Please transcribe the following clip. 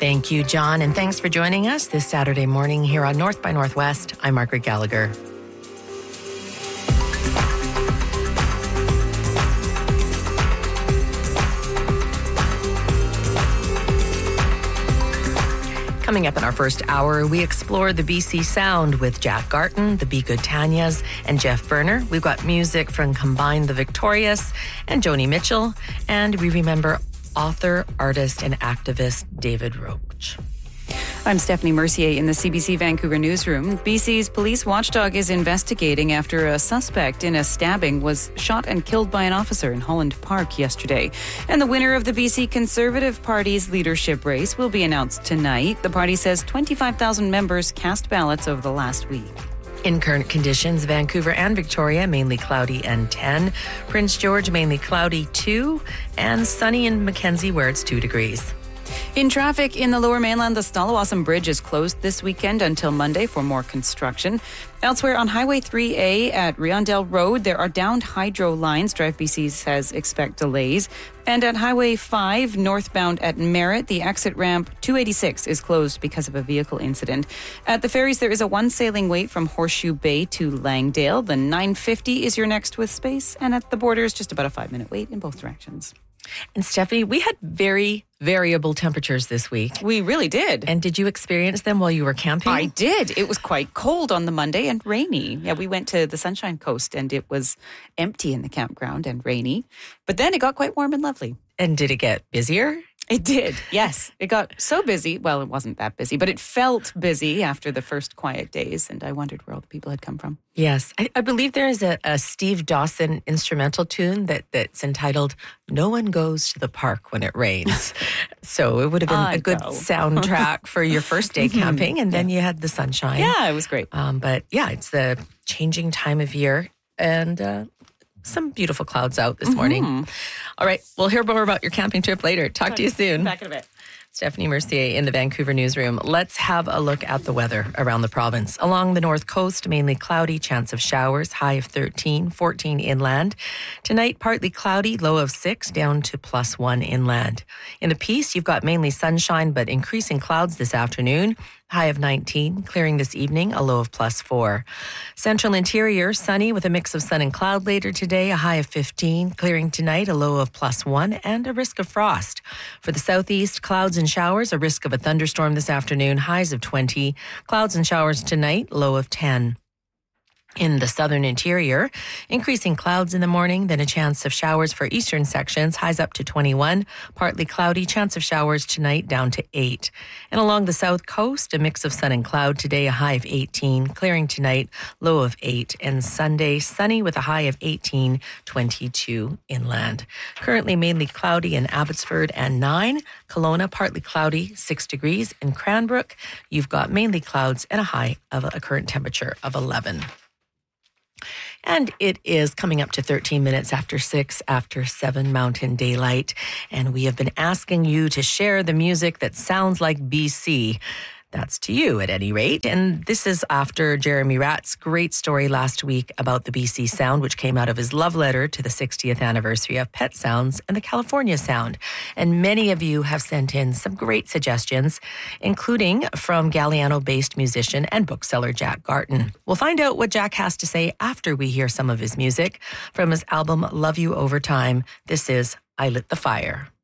Thank you, John, and thanks for joining us this Saturday morning here on North by Northwest. I'm Margaret Gallagher. Coming up in our first hour, we explore the BC Sound with Jack Garton, the Be Good Tanyas, and Jeff Berner. We've got music from Combine the Victorious and Joni Mitchell, and we remember author, artist, and activist David Roach. I'm Stephanie Mercier in the CBC Vancouver newsroom. BC's police watchdog is investigating after a suspect in a stabbing was shot and killed by an officer in Holland Park yesterday. And the winner of the BC Conservative Party's leadership race will be announced tonight. The party says 25,000 members cast ballots over the last week. In current conditions, Vancouver and Victoria, mainly cloudy and 10. Prince George, mainly cloudy 2. And sunny in Mackenzie, where it's 2 degrees. In traffic in the Lower Mainland, the Stalawassam Bridge is closed this weekend until Monday for more construction. Elsewhere on Highway 3A at Riondell Road, there are downed hydro lines. Drive BC says expect delays. And at Highway 5 northbound at Merritt, the exit ramp 286 is closed because of a vehicle incident. At the ferries, there is a one sailing wait from Horseshoe Bay to Langdale. The 950 is your next with space. And at the Borders, just about a 5-minute wait in both directions. And Stephanie, we had very variable temperatures this week. We really did. And did you experience them while you were camping? I did. It was quite cold on the Monday and rainy. Yeah, we went to the Sunshine Coast and it was empty in the campground and rainy. But then it got quite warm and lovely. And did it get busier? It did, yes. It got so busy. Well, it wasn't that busy, but it felt busy after the first quiet days. And I wondered where all the people had come from. Yes. I believe there is a Steve Dawson instrumental tune that's entitled No One Goes to the Park When It Rains. So it would have been a good soundtrack for your first day camping. And then you had the sunshine. Yeah, it was great. But yeah, it's the changing time of year. And some beautiful clouds out this morning. All right, we'll hear more about your camping trip later. Talk to you soon. Back in a bit. Stephanie Mercier in the Vancouver newsroom. Let's have a look at the weather around the province. Along the north coast, mainly cloudy, chance of showers, high of 13, 14 inland. Tonight, partly cloudy, low of 6, down to +1 inland. In the Peace, you've got mainly sunshine, but increasing clouds this afternoon. High of 19, clearing this evening, a low of +4. Central Interior, sunny with a mix of sun and cloud later today, a high of 15, clearing tonight, a low of +1, and a risk of frost. For the southeast, clouds and showers, a risk of a thunderstorm this afternoon, highs of 20, clouds and showers tonight, low of 10. In the southern interior, increasing clouds in the morning, then a chance of showers for eastern sections, highs up to 21, partly cloudy, chance of showers tonight down to 8. And along the south coast, a mix of sun and cloud today, a high of 18, clearing tonight, low of 8, and Sunday, sunny with a high of 18, 22 inland. Currently mainly cloudy in Abbotsford and 9, Kelowna partly cloudy, 6 degrees. In Cranbrook, you've got mainly clouds and a high of a current temperature of 11. And it is coming up to 13 minutes after 6, after 7 Mountain Daylight. And we have been asking you to share the music that sounds like BC. That's to you at any rate. And this is after Jeremy Ratt's great story last week about the BC Sound, which came out of his love letter to the 60th anniversary of Pet Sounds and the California Sound. And many of you have sent in some great suggestions, including from Galliano-based musician and bookseller Jack Garton. We'll find out what Jack has to say after we hear some of his music from his album Love You Over Time. This is I Lit the Fire.